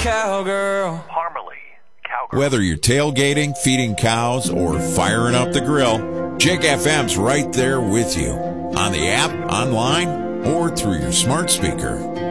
cowgirl. Parmalee Cowgirl. Whether you're tailgating, feeding cows, or firing up the grill, Jig FM's right there with you. On the app, online, or through your smart speaker.